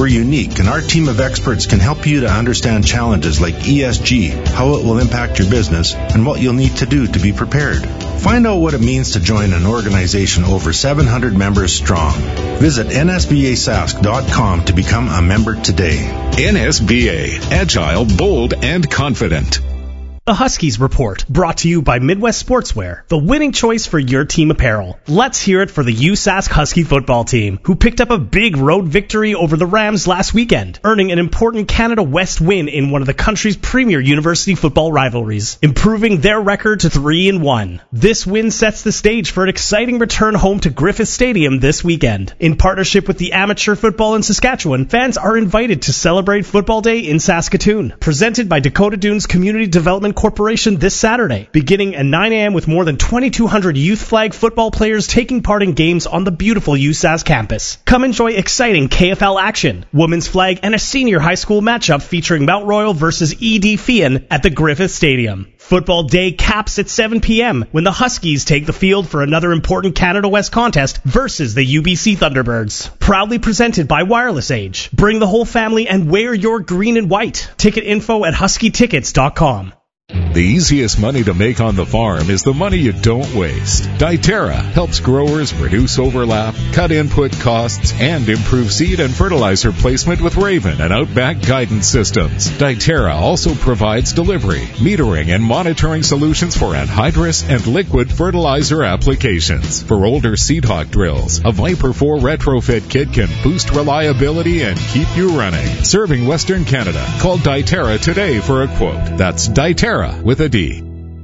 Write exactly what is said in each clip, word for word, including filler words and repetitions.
We're unique, and our team of experts can help you to understand challenges like E S G, how it will impact your business, and what you'll need to do to be prepared. Find out what it means to join an organization over seven hundred members strong. Visit N S B A sask dot com to become a member today. N S B A, agile, bold, and confident. The Huskies Report, brought to you by Midwest Sportswear, the winning choice for your team apparel. Let's hear it for the U S A S C Husky football team, who picked up a big road victory over the Rams last weekend, earning an important Canada West win in one of the country's premier university football rivalries, improving their record to three and one. This win sets the stage for an exciting return home to Griffith Stadium this weekend. In partnership with the Amateur Football in Saskatchewan, fans are invited to celebrate Football Day in Saskatoon, presented by Dakota Dunes Community Development Corporation this Saturday, beginning at nine a.m. with more than twenty-two hundred youth flag football players taking part in games on the beautiful U S A S campus. Come enjoy exciting K F L action, women's flag, and a senior high school matchup featuring Mount Royal versus E D Fian at the Griffith Stadium. Football Day caps at seven p.m. when the Huskies take the field for another important Canada West contest versus the U B C Thunderbirds. Proudly presented by Wireless Age. Bring the whole family and wear your green and white. Ticket info at husky tickets dot com. The easiest money to make on the farm is the money you don't waste. Diterra helps growers reduce overlap, cut input costs, and improve seed and fertilizer placement with Raven and Outback guidance systems. Diterra also provides delivery, metering, and monitoring solutions for anhydrous and liquid fertilizer applications. For older Seedhawk drills, a Viper four retrofit kit can boost reliability and keep you running. Serving Western Canada. Call Diterra today for a quote. That's Diterra with a D.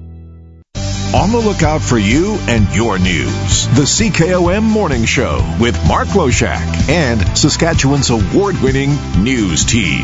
On the lookout for you and your news. The C K O M Morning Show with Mark Loshak and Saskatchewan's award-winning news team.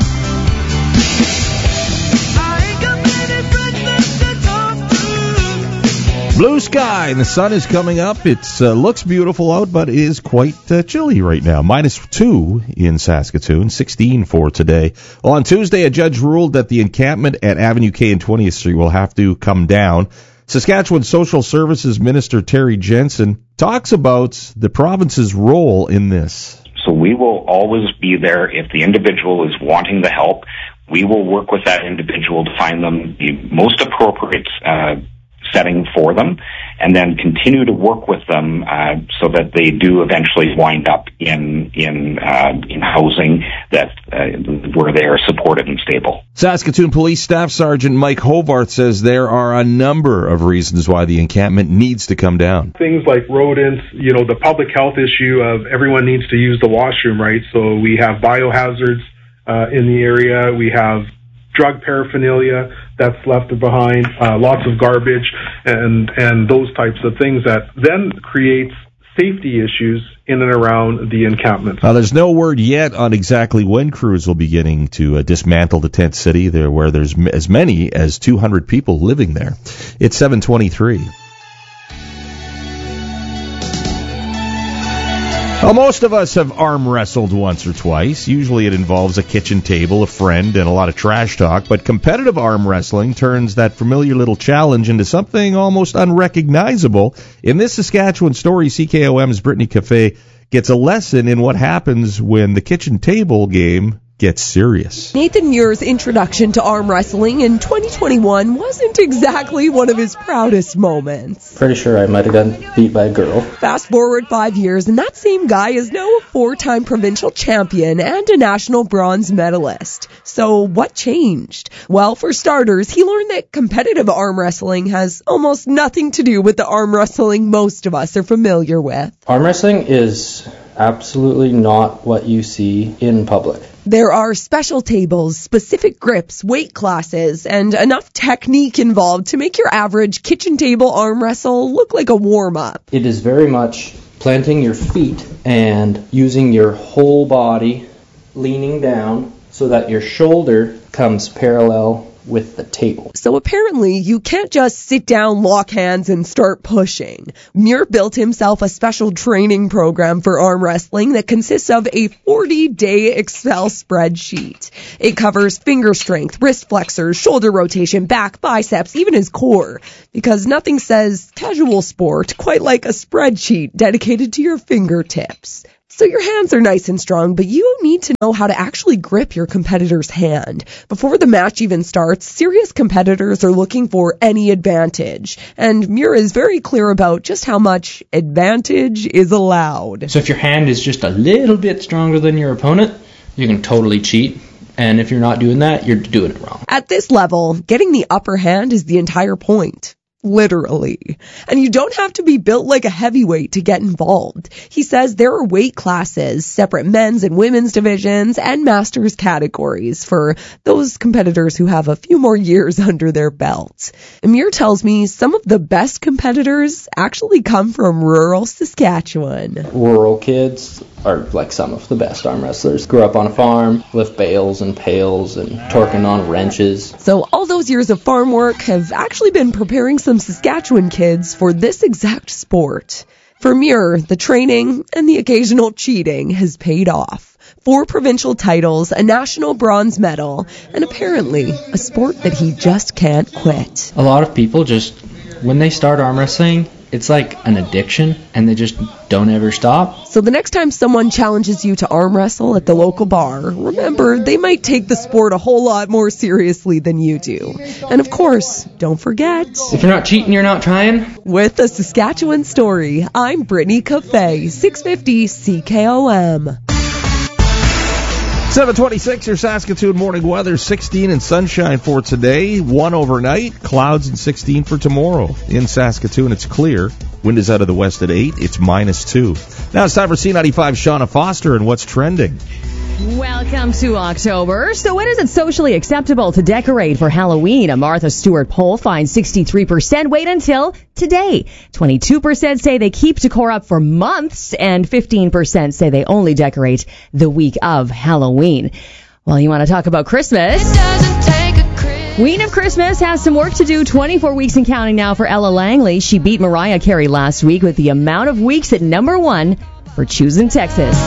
Blue sky, and the sun is coming up. It uh, looks beautiful out, but it is quite uh, chilly right now. Minus two in Saskatoon, sixteen for today. Well, on Tuesday, a judge ruled that the encampment at Avenue K and twentieth Street will have to come down. Saskatchewan Social Services Minister Terry Jensen talks about the province's role in this. So we will always be there if the individual is wanting the help. We will work with that individual to find them the most appropriate uh setting for them, and then continue to work with them uh, so that they do eventually wind up in in uh, in housing that uh, where they are supported and stable. Saskatoon Police Staff Sergeant Mike Hovarth says there are a number of reasons why the encampment needs to come down. Things like rodents, you know, the public health issue of everyone needs to use the washroom, right? So we have biohazards uh, in the area. We have drug paraphernalia that's left behind, uh, lots of garbage, and and those types of things that then creates safety issues in and around the encampment. Uh, there's no word yet on exactly when crews will be getting to uh, dismantle the tent city, there where there's m- as many as two hundred people living there. It's seven twenty-three. Well, most of us have arm wrestled once or twice. Usually it involves a kitchen table, a friend, and a lot of trash talk. But competitive arm wrestling turns that familiar little challenge into something almost unrecognizable. In this Saskatchewan story, C K O M's Brittany Cafe gets a lesson in what happens when the kitchen table game gets serious. Nathan Muir's introduction to arm wrestling in twenty twenty-one wasn't exactly one of his proudest moments. Pretty sure I might have gotten beat by a girl. Fast forward five years, and that same guy is now a four-time provincial champion and a national bronze medalist. So what changed? Well, for starters, he learned that competitive arm wrestling has almost nothing to do with the arm wrestling most of us are familiar with. Arm wrestling is absolutely not what you see in public. There are special tables, specific grips, weight classes, and enough technique involved to make your average kitchen table arm wrestle look like a warm-up. It is very much planting your feet and using your whole body, leaning down so that your shoulder comes parallel with the table. So apparently you can't just sit down, lock hands, and start pushing. Muir built himself a special training program for arm wrestling that consists of a forty-day Excel spreadsheet. It covers finger strength, wrist flexors, shoulder rotation, back, biceps, even his core. Because nothing says casual sport quite like a spreadsheet dedicated to your fingertips. So your hands are nice and strong, but you need to know how to actually grip your competitor's hand. Before the match even starts, serious competitors are looking for any advantage. And Muir is very clear about just how much advantage is allowed. So if your hand is just a little bit stronger than your opponent, you can totally cheat. And if you're not doing that, you're doing it wrong. At this level, getting the upper hand is the entire point. Literally. And you don't have to be built like a heavyweight to get involved. He says there are weight classes, separate men's and women's divisions, and masters categories for those competitors who have a few more years under their belt. Amir tells me some of the best competitors actually come from rural Saskatchewan. Rural kids are like some of the best arm wrestlers. Grew up on a farm, lift bales and pails and torquing on wrenches. So all those years of farm work have actually been preparing some Saskatchewan kids for this exact sport. For Muir, the training and the occasional cheating has paid off. Four provincial titles, a national bronze medal, and apparently a sport that he just can't quit. A lot of people just, when they start arm wrestling, it's like an addiction, and they just don't ever stop. So the next time someone challenges you to arm wrestle at the local bar, remember, they might take the sport a whole lot more seriously than you do. And of course, don't forget... if you're not cheating, you're not trying. With the Saskatchewan Story, I'm Brittany Cafe, six fifty C K O M. seven twenty-six, your Saskatoon morning weather, sixteen and sunshine for today, one overnight, clouds and sixteen for tomorrow. In Saskatoon, it's clear. Wind is out of the west at eight, it's minus two. Now it's time for C ninety-five Shauna Foster and what's trending. Welcome to October. So when is it socially acceptable to decorate for Halloween? A Martha Stewart poll finds sixty-three percent wait until today. twenty-two percent say they keep decor up for months, and fifteen percent say they only decorate the week of Halloween. Well, you want to talk about Christmas? It doesn't take a Christmas. Queen of Christmas has some work to do. twenty-four weeks and counting now for Ella Langley. She beat Mariah Carey last week with the amount of weeks at number one for Choosing Texas.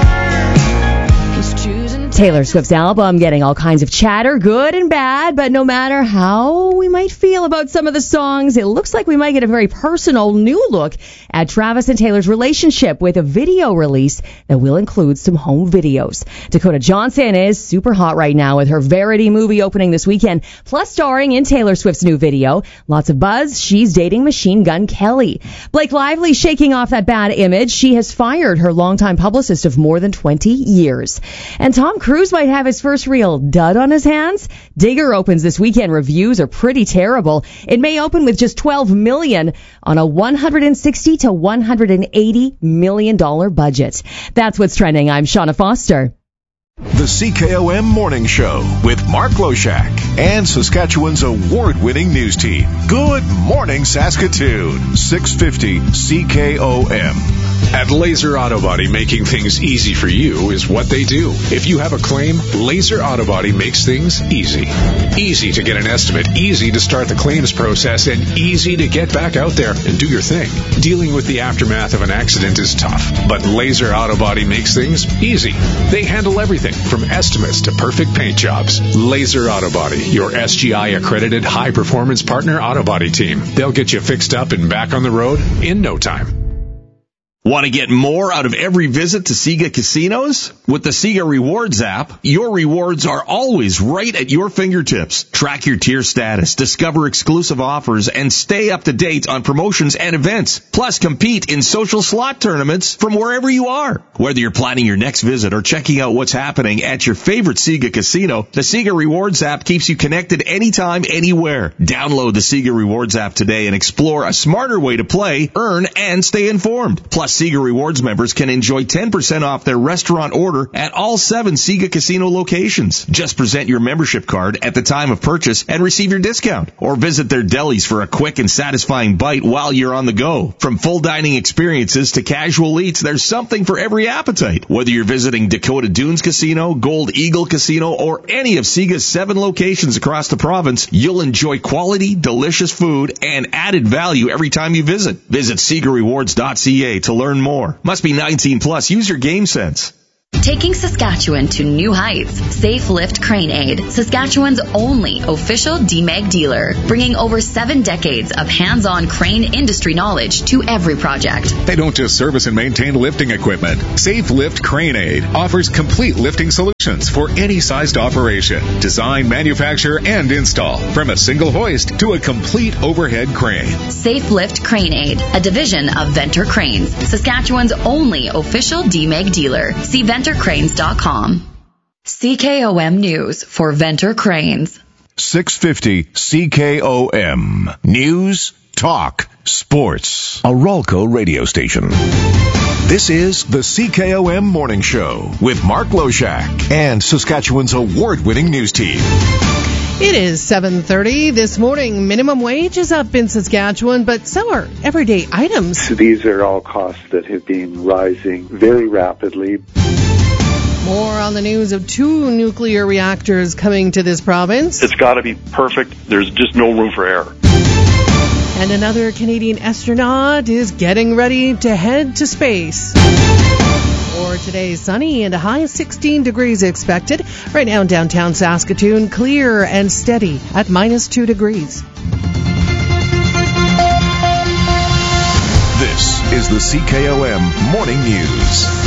Taylor Swift's album getting all kinds of chatter, good and bad, but no matter how we might feel about some of the songs, it looks like we might get a very personal new look at Travis and Taylor's relationship with a video release that will include some home videos. Dakota Johnson is super hot right now with her Verity movie opening this weekend, plus starring in Taylor Swift's new video. Lots of buzz. She's dating Machine Gun Kelly. Blake Lively shaking off that bad image. She has fired her longtime publicist of more than twenty years. And Tom Cruise might have his first real dud on his hands. Digger opens this weekend. Reviews are pretty terrible. It may open with just twelve million dollars on a one hundred sixty to one hundred eighty million dollars budget. That's what's trending. I'm Shauna Foster. The C K O M Morning Show with Mark Loshak and Saskatchewan's award-winning news team. Good morning, Saskatoon. six fifty C K O M. At Laser Auto Body, making things easy for you is what they do. If you have a claim, Laser Auto Body makes things easy. Easy to get an estimate, easy to start the claims process, and easy to get back out there and do your thing. Dealing with the aftermath of an accident is tough, but Laser Auto Body makes things easy. They handle everything from estimates to perfect paint jobs. Laser Auto Body, your S G I-accredited high-performance partner auto body team. They'll get you fixed up and back on the road in no time. Want to get more out of every visit to Sega Casinos? With the Sega Rewards app, your rewards are always right at your fingertips. Track your tier status, discover exclusive offers, and stay up to date on promotions and events. Plus, compete in social slot tournaments from wherever you are. Whether you're planning your next visit or checking out what's happening at your favorite Sega Casino, the Sega Rewards app keeps you connected anytime, anywhere. Download the Sega Rewards app today and explore a smarter way to play, earn, and stay informed. Plus, Sega Rewards members can enjoy ten percent off their restaurant order at all seven Sega Casino locations. Just present your membership card at the time of purchase and receive your discount. Or visit their delis for a quick and satisfying bite while you're on the go. From full dining experiences to casual eats, there's something for every appetite. Whether you're visiting Dakota Dunes Casino, Gold Eagle Casino, or any of Sega's seven locations across the province, you'll enjoy quality, delicious food and added value every time you visit. Visit Sega Rewards dot C A to learn more. Must be nineteen plus. Use your game sense. Taking Saskatchewan to new heights. Safe Lift Crane Aid, Saskatchewan's only official D M E G dealer, bringing over seven decades of hands-on crane industry knowledge to every project. They don't just service and maintain lifting equipment. Safe Lift Crane Aid offers complete lifting solutions for any sized operation. Design, manufacture, and install, from a single hoist to a complete overhead crane. Safe Lift Crane Aid, a division of Venter Cranes, Saskatchewan's only official D M E G dealer. See venter cranes dot com. C K O M News for Venter Cranes. six fifty C K O M. News, talk, sports. A Ralco radio station. This is the C K O M Morning Show with Mark Loshak and Saskatchewan's award-winning news team. It is seven thirty this morning. Minimum wage is up in Saskatchewan, but so are everyday items. These are all costs that have been rising very rapidly. More on the news of two nuclear reactors coming to this province. It's got to be perfect. There's just no room for error. And another Canadian astronaut is getting ready to head to space. For today, sunny and a high of sixteen degrees expected. Right now in downtown Saskatoon, clear and steady at minus two degrees. This is the C K O M Morning News.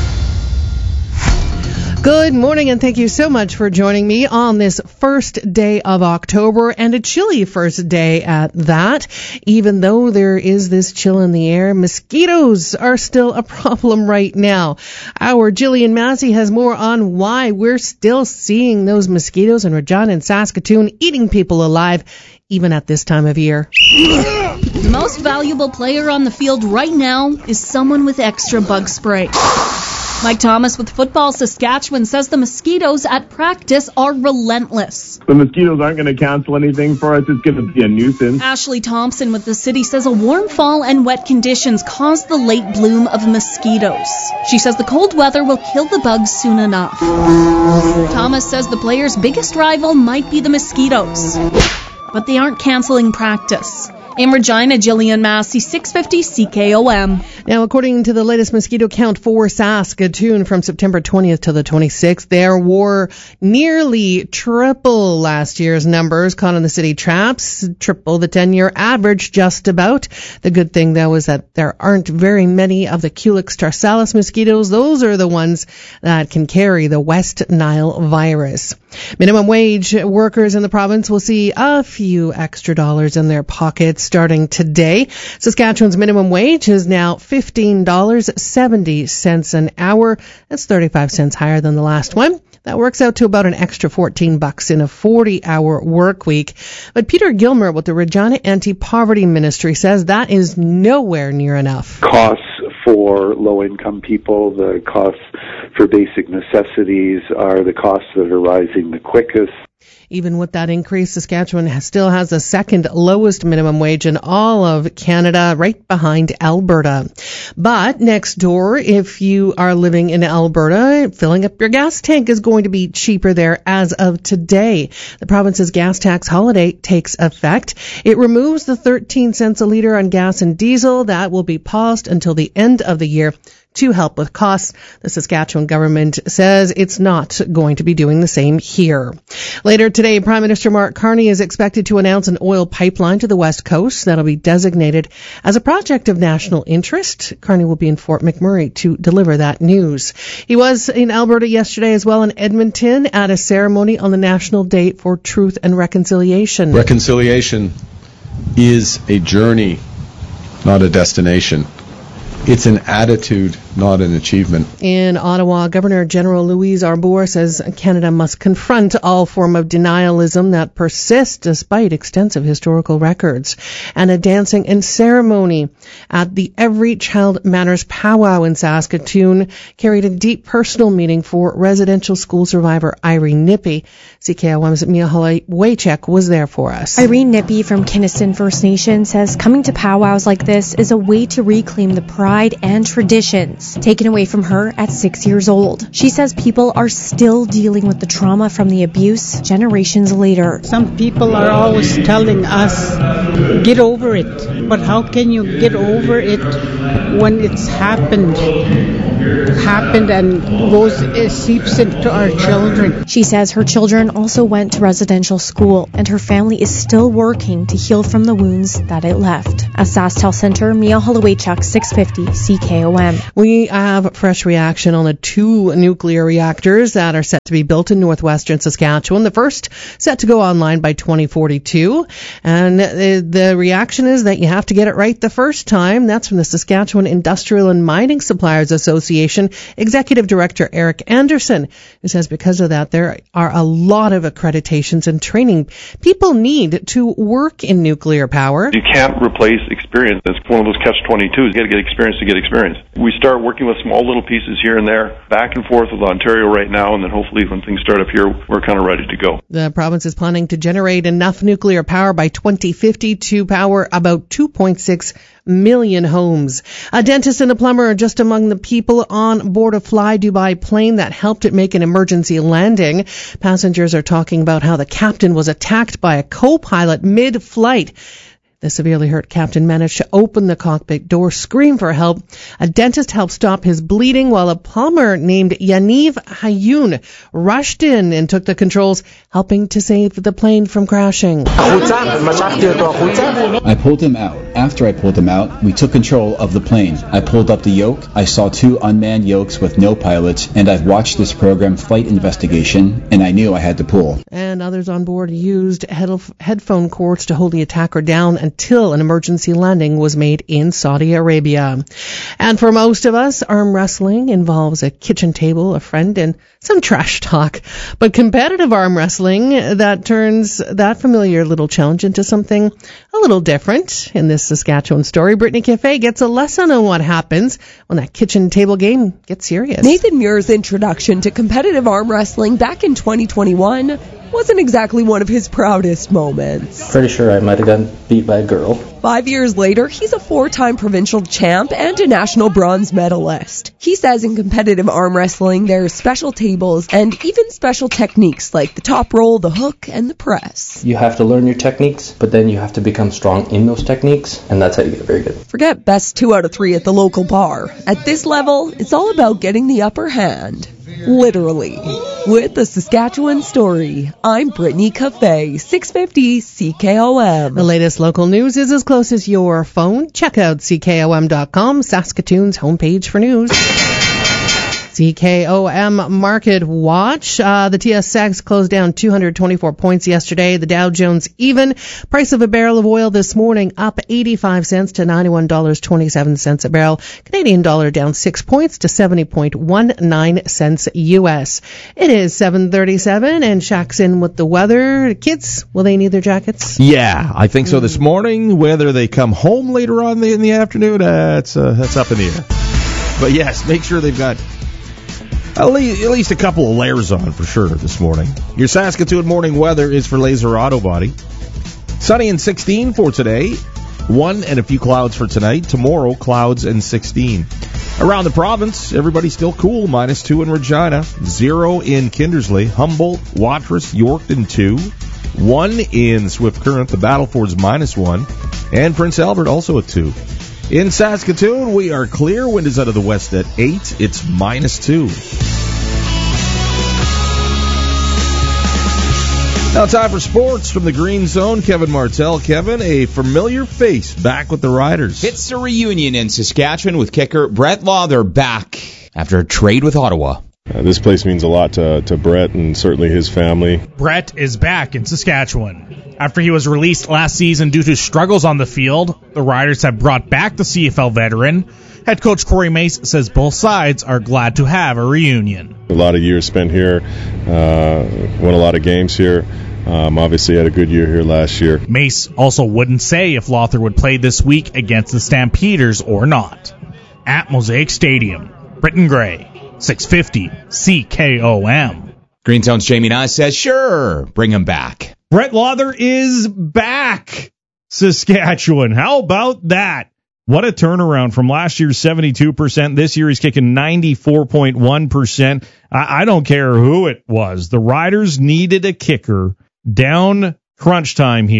Good morning, and thank you so much for joining me on this first day of October, and a chilly first day at that. Even though there is this chill in the air, mosquitoes are still a problem right now. Our Jillian Massey has more on why we're still seeing those mosquitoes in Regina and Saskatoon eating people alive, even at this time of year. The most valuable player on the field right now is someone with extra bug spray. Mike Thomas with Football Saskatchewan says the mosquitoes at practice are relentless. The mosquitoes aren't going to cancel anything for us. It's going to be a nuisance. Ashley Thompson with the city says a warm fall and wet conditions caused the late bloom of mosquitoes. She says the cold weather will kill the bugs soon enough. Thomas says the players' biggest rival might be the mosquitoes, but they aren't canceling practice. In Regina, Jillian Massey, six fifty C K O M. Now, according to the latest mosquito count for Saskatoon from September twentieth to the twenty-sixth, there were nearly triple last year's numbers caught in the city traps, triple the ten-year average just about. The good thing, though, is that there aren't very many of the Culex tarsalis mosquitoes. Those are the ones that can carry the West Nile virus. Minimum wage workers in the province will see a few extra dollars in their pockets starting today. Saskatchewan's minimum wage is now fifteen dollars and seventy cents an hour. That's thirty-five cents higher than the last one. That works out to about an extra fourteen bucks in a forty-hour work week. But Peter Gilmer with the Regina Anti-Poverty Ministry says that is nowhere near enough. Costs for low-income people, the costs for basic necessities are the costs that are rising the quickest. Even with that increase, Saskatchewan has, still has the second lowest minimum wage in all of Canada, right behind Alberta. But next door, if you are living in Alberta, filling up your gas tank is going to be cheaper there as of today. The province's gas tax holiday takes effect. It removes the thirteen cents a litre on gas and diesel. That will be paused until the end of the year to help with costs. The Saskatchewan government says it's not going to be doing the same here. Later today, Prime Minister Mark Carney is expected to announce an oil pipeline to the West Coast that'll be designated as a project of national interest. Carney will be in Fort McMurray to deliver that news. He was in Alberta yesterday as well in Edmonton at a ceremony on the National Day for Truth and Reconciliation. Reconciliation is a journey, not a destination. It's an attitude, not an achievement. In Ottawa, Governor General Louise Arbour says Canada must confront all form of denialism that persists despite extensive historical records. And a dancing and ceremony at the Every Child Matters powwow in Saskatoon carried a deep personal meaning for residential school survivor Irene Nippy. C K O M's Mia Waycheck was there for us. Irene Nippy from Kinnison First Nation says coming to powwows like this is a way to reclaim the pride and traditions taken away from her at six years old. She says people are still dealing with the trauma from the abuse generations later. Some people are always telling us get over it. But how can you get over it when it's happened? happened and goes it seeps into our children. She says her children also went to residential school and her family is still working to heal from the wounds that it left. At SaskTel Center, Mia Holowaychuk, six fifty C K O M. We have fresh reaction on the two nuclear reactors that are set to be built in northwestern Saskatchewan. The first set to go online by twenty forty-two. And the, the reaction is that you have to get it right the first time. That's from the Saskatchewan Industrial and Mining Suppliers Association Executive Director Eric Anderson, who says because of that, there are a lot of accreditations and training people need to work in nuclear power. You can't replace experience. It's one of those catch twenty-twos. You got to get experience to get experience. We start working with small little pieces here and there, back and forth with Ontario right now, and then hopefully when things start up here, we're kind of ready to go. The province is planning to generate enough nuclear power by twenty fifty to power about two point six million homes. A dentist and a plumber are just among the people on board a Fly Dubai plane that helped it make an emergency landing. Passengers are talking about how the captain was attacked by a co-pilot mid-flight. The severely hurt captain managed to open the cockpit door, scream for help. A dentist helped stop his bleeding while a plumber named Yaniv Hayoun rushed in and took the controls, helping to save the plane from crashing. I pulled him out. After I pulled him out, we took control of the plane. I pulled up the yoke. I saw two unmanned yokes with no pilots, and I've watched this program, Flight Investigation, and I knew I had to pull. And others on board used head- headphone cords to hold the attacker down and until an emergency landing was made in Saudi Arabia. And for most of us, arm wrestling involves a kitchen table, a friend, and some trash talk. But competitive arm wrestling, that turns that familiar little challenge into something a little different. In this Saskatchewan story, Brittany Cafe gets a lesson on what happens when that kitchen table game gets serious. Nathan Muir's introduction to competitive arm wrestling back in twenty twenty-one wasn't exactly one of his proudest moments. Pretty sure I might have gotten beat by a girl. Five years later, he's a four-time provincial champ and a national bronze medalist. He says in competitive arm wrestling, there's special tables and even special techniques like the top roll, the hook, and the press. You have to learn your techniques, but then you have to become strong in those techniques, and that's how you get very good. Forget best two out of three at the local bar. At this level, it's all about getting the upper hand. Literally. With the Saskatchewan Story, I'm Brittany Cafe, six fifty C K O M. The latest local news is as close as your phone. Check out C K O M dot com, Saskatoon's homepage for news. C K O M Market Watch. Uh, the T S X closed down two hundred twenty-four points yesterday. The Dow Jones even. Price of a barrel of oil this morning up eighty-five cents to ninety-one dollars and twenty-seven cents a barrel. Canadian dollar down six points to seventy point one nine cents U S. It is seven thirty-seven and Shaq's in with the weather. Kids, will they need their jackets? Yeah, I think so this morning. Whether they come home later on in the afternoon, uh, that's, uh, that's up in the air. But yes, make sure they've got At least, at least a couple of layers on for sure this morning. Your Saskatoon morning weather is for Laser Auto Body. Sunny and sixteen for today. One and a few clouds for tonight. Tomorrow, clouds and sixteen. Around the province, everybody's still cool. Minus two in Regina. Zero in Kindersley. Humboldt, Watrous, Yorkton, two. One in Swift Current. The Battleford's minus one. And Prince Albert also at two. In Saskatoon, we are clear. Wind is out of the west at eight. It's minus two. Now time for sports from the Green Zone. Kevin Martell. Kevin, a familiar face back with the Riders. It's a reunion in Saskatchewan with kicker Brett Lawther back after a trade with Ottawa. Uh, this place means a lot to, to Brett and certainly his family. Brett is back in Saskatchewan. After he was released last season due to struggles on the field, the Riders have brought back the C F L veteran. Head coach Corey Mace says both sides are glad to have a reunion. A lot of years spent here, uh, won a lot of games here. Um, obviously had a good year here last year. Mace also wouldn't say if Lawther would play this week against the Stampeders or not. At Mosaic Stadium, Britton Gray, six fifty C K O M. Green Zone's Jamie Nye says, sure, bring him back. Brett Lawther is back, Saskatchewan. How about that? What a turnaround from last year's seventy-two percent. This year he's kicking ninety-four point one percent. I, I don't care who it was. The Riders needed a kicker down crunch time here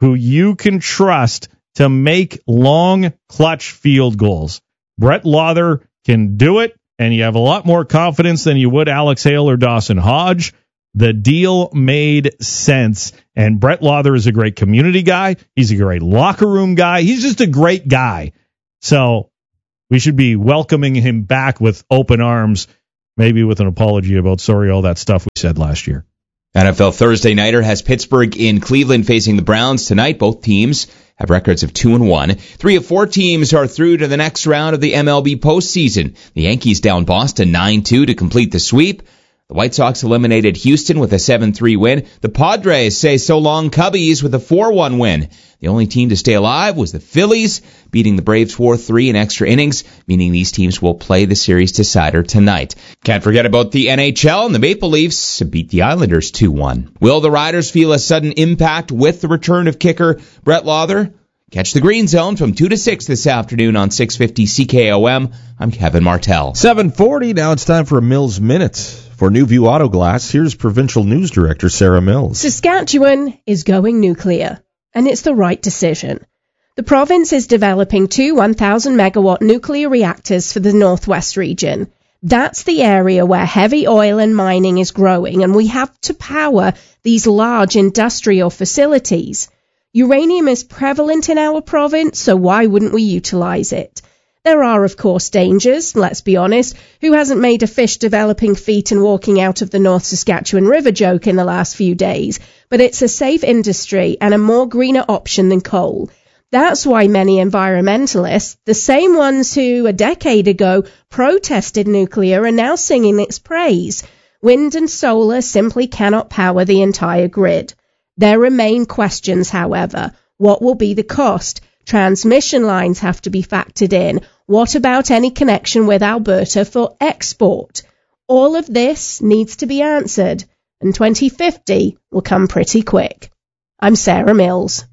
who you can trust to make long, clutch field goals. Brett Lauder can do it, and you have a lot more confidence than you would Alex Hale or Dawson Hodge. The deal made sense, and Brett Lauder is a great community guy. He's a great locker room guy. He's just a great guy. So we should be welcoming him back with open arms, maybe with an apology about, sorry, all that stuff we said last year. N F L Thursday Nighter has Pittsburgh in Cleveland facing the Browns tonight. Both teams have records of two and one. Three of four teams are through to the next round of the M L B postseason. The Yankees down Boston nine two to complete the sweep. The White Sox eliminated Houston with a seven three win. The Padres say so long Cubbies with a four one win. The only team to stay alive was the Phillies, beating the Braves four three in extra innings, meaning these teams will play the series decider tonight. Can't forget about the N H L, and the Maple Leafs beat the Islanders two one. Will the Riders feel a sudden impact with the return of kicker Brett Lauder? Catch the Green Zone from two to six this afternoon on six fifty C K O M. I'm Kevin Martell. seven forty, now it's time for a Mills Minute. For Newview Auto Glass, here's Provincial News Director Sarah Mills. Saskatchewan is going nuclear, and it's the right decision. The province is developing two one thousand megawatt nuclear reactors for the Northwest region. That's the area where heavy oil and mining is growing, and we have to power these large industrial facilities. Uranium is prevalent in our province, so why wouldn't we utilize it? There are, of course, dangers, let's be honest. Who hasn't made a fish developing feet and walking out of the North Saskatchewan River joke in the last few days? But it's a safe industry and a more greener option than coal. That's why many environmentalists, the same ones who a decade ago protested nuclear, are now singing its praise. Wind and solar simply cannot power the entire grid. There remain questions, however. What will be the cost? Transmission lines have to be factored in. What about any connection with Alberta for export? All of this needs to be answered, and twenty fifty will come pretty quick. I'm Sarah Mills.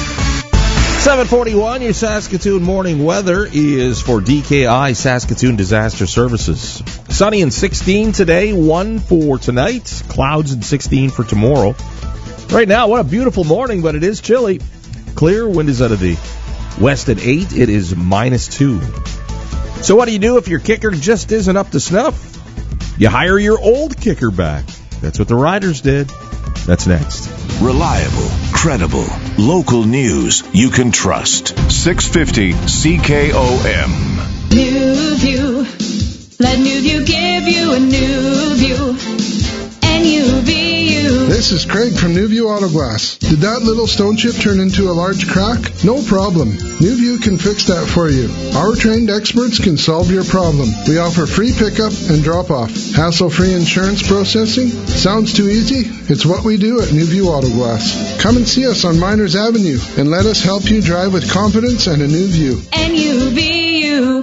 seven forty-one, your Saskatoon morning weather is for D K I Saskatoon Disaster Services. Sunny and sixteen today, one for tonight, clouds and sixteen for tomorrow. Right now, what a beautiful morning, but it is chilly. Clear, wind is out of the west at eight. It is minus two. So what do you do if your kicker just isn't up to snuff? You hire your old kicker back. That's what the Riders did. That's next. Reliable, credible, local news you can trust. six fifty C K O M. New View. Let New View give you a new view. N U V U. This is Craig from Newview Auto Glass. Did that little stone chip turn into a large crack? No problem. Newview can fix that for you. Our trained experts can solve your problem. We offer free pickup and drop-off. Hassle-free insurance processing? Sounds too easy? It's what we do at Newview Auto Glass. Come and see us on Miners Avenue and let us help you drive with confidence and a new view. N U V U.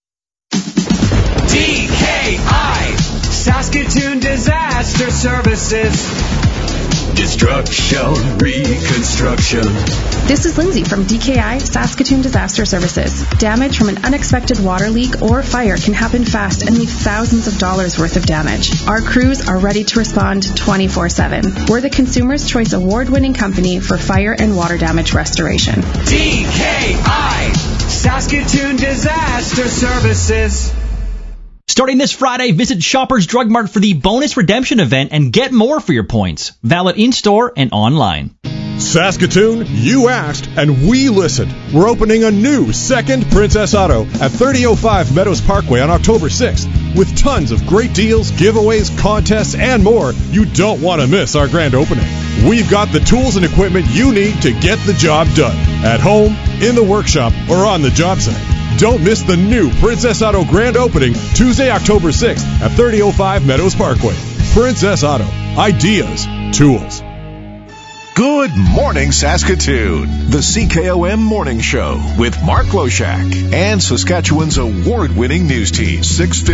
D K I Saskatoon Disaster Services. Destruction, reconstruction. This is Lindsay from D K I Saskatoon Disaster Services. Damage from an unexpected water leak or fire can happen fast and leave thousands of dollars worth of damage. Our crews are ready to respond twenty-four seven. We're the Consumer's Choice Award-winning company for fire and water damage restoration. D K I Saskatoon Disaster Services. Starting this Friday, visit Shoppers Drug Mart for the bonus redemption event and get more for your points. Valid in-store and online. Saskatoon, you asked and we listened. We're opening a new second Princess Auto at thirty oh five Meadows Parkway on October sixth with tons of great deals, giveaways, contests, and more. You don't want to miss our grand opening. We've got the tools and equipment you need to get the job done at home, in the workshop, or on the job site. Don't miss the new Princess Auto grand opening Tuesday, October sixth at thirty oh five Meadows Parkway. Princess Auto. Ideas. Tools. Good morning, Saskatoon. The C K O M Morning Show with Mark Loshak and Saskatchewan's award-winning news team. six fifty